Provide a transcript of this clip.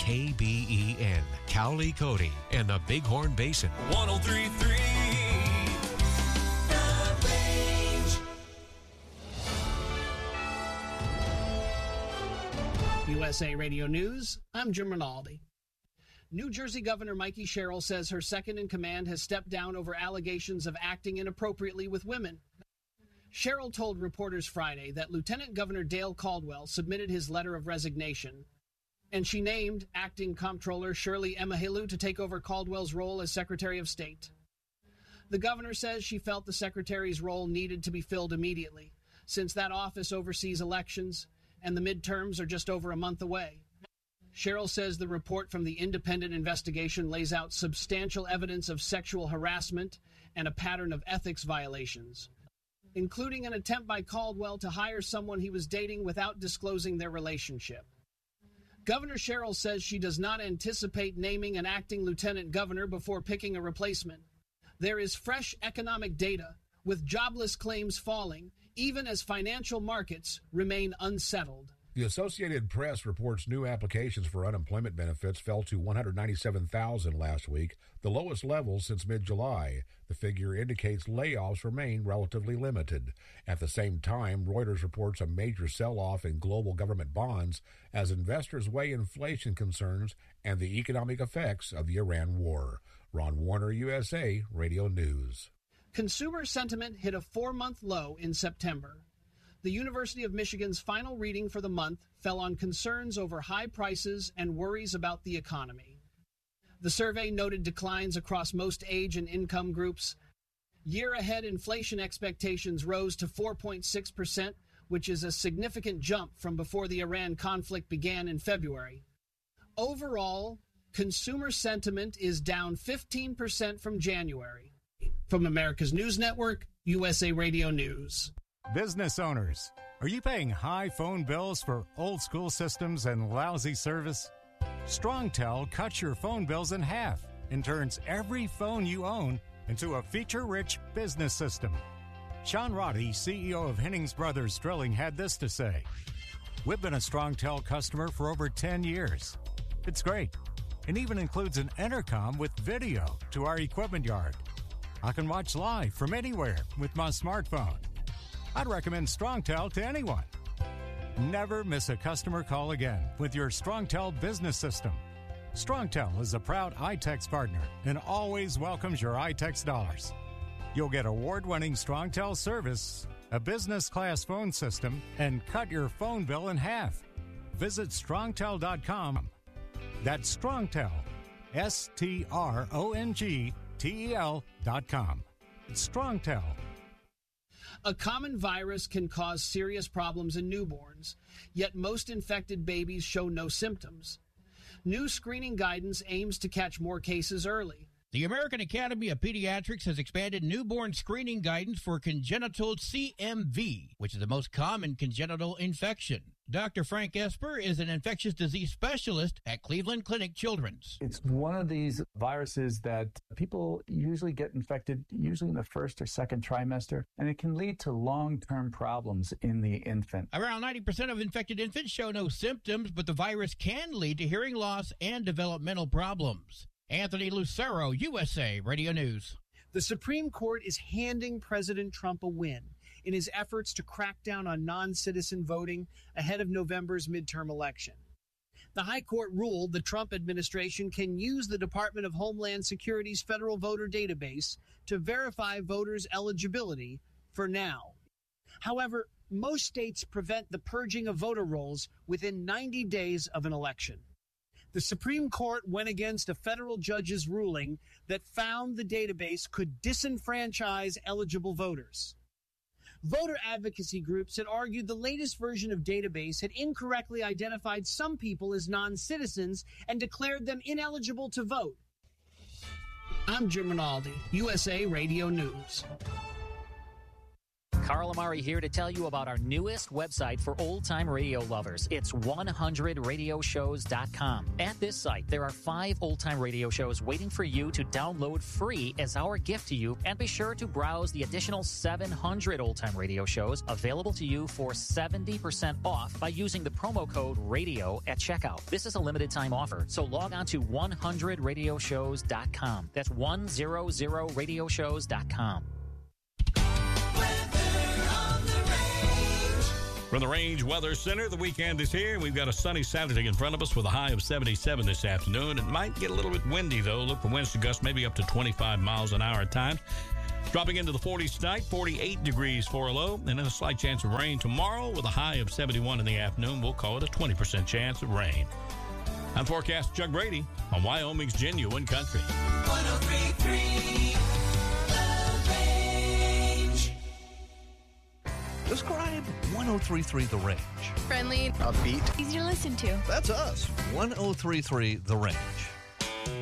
KBEN, Cowley Cody, and the Bighorn Basin. 103.3 The Range. USA Radio News, I'm Jim Rinaldi. New Jersey Governor Mikey Sherrill says her second-in-command has stepped down over allegations of acting inappropriately with women. Sherrill told reporters Friday that Lieutenant Governor Dale Caldwell submitted his letter of resignation, and she named acting comptroller Shirley Emahilu to take over Caldwell's role as Secretary of State. The governor says she felt the secretary's role needed to be filled immediately, since that office oversees elections and the midterms are just over a month away. Sherrill says the report from the independent investigation lays out substantial evidence of sexual harassment and a pattern of ethics violations, including an attempt by Caldwell to hire someone he was dating without disclosing their relationship. Governor Sherrill says she does not anticipate naming an acting lieutenant governor before picking a replacement. There is fresh economic data, with jobless claims falling, even as financial markets remain unsettled. The Associated Press reports new applications for unemployment benefits fell to 197,000 last week, the lowest level since mid-July. The figure indicates layoffs remain relatively limited. At the same time, Reuters reports a major sell-off in global government bonds as investors weigh inflation concerns and the economic effects of the Iran war. Ron Warner, USA Radio News. Consumer sentiment hit a 4-month low in September. The University of Michigan's final reading for the month fell on concerns over high prices and worries about the economy. The survey noted declines across most age and income groups. Year-ahead inflation expectations rose to 4.6%, which is a significant jump from before the Iran conflict began in February. Overall, consumer sentiment is down 15% from January. From America's News Network, USA Radio News. Business owners, are you paying high phone bills for old school systems and lousy service? StrongTel cuts your phone bills in half and turns every phone you own into a feature-rich business system. Sean Roddy, CEO of Hennings Brothers Drilling, had this to say: "We've been a StrongTel customer for over 10 years. It's great, and even includes an intercom with video to our equipment yard. I can watch live from anywhere with my smartphone. I'd recommend StrongTel to anyone. Never miss a customer call again with your StrongTel business system. StrongTel is a proud iTex partner and always welcomes your iTex dollars. You'll get award-winning StrongTel service, a business-class phone system, and cut your phone bill in half. Visit StrongTel.com. That's StrongTel, StrongTel.com. It's StrongTel. A common virus can cause serious problems in newborns, yet most infected babies show no symptoms. New screening guidance aims to catch more cases early. The American Academy of Pediatrics has expanded newborn screening guidance for congenital CMV, which is the most common congenital infection. Dr. Frank Esper is an infectious disease specialist at Cleveland Clinic Children's. It's one of these viruses that people usually get infected, usually in the first or second trimester, and it can lead to long-term problems in the infant. Around 90% of infected infants show no symptoms, but the virus can lead to hearing loss and developmental problems. Anthony Lucero, USA Radio News. The Supreme Court is handing President Trump a win in his efforts to crack down on non-citizen voting ahead of November's midterm election. The High Court ruled the Trump administration can use the Department of Homeland Security's federal voter database to verify voters' eligibility for now. However, most states prevent the purging of voter rolls within 90 days of an election. The Supreme Court went against a federal judge's ruling that found the database could disenfranchise eligible voters. Voter advocacy groups had argued the latest version of database had incorrectly identified some people as non-citizens and declared them ineligible to vote. I'm Jim Rinaldi, USA Radio News. Carl Amari here to tell you about our newest website for old-time radio lovers. It's 100radioshows.com. At this site, there are 5 old-time radio shows waiting for you to download free as our gift to you, and be sure to browse the additional 700 old-time radio shows available to you for 70% off by using the promo code RADIO at checkout. This is a limited time offer, so log on to 100radioshows.com. That's 100radioshows.com. From the Range Weather Center, the weekend is here. We've got a sunny Saturday in front of us with a high of 77 this afternoon. It might get a little bit windy, though. Look for winds to gust maybe up to 25 miles an hour at times. Dropping into the 40s tonight, 48 degrees for a low, and then a slight chance of rain tomorrow with a high of 71 in the afternoon. We'll call it a 20% chance of rain. I'm forecast Chuck Brady on Wyoming's Genuine Country. 103.3 Describe 103.3 The Range. Friendly, upbeat, easy to listen to. That's us. 103.3 The Range.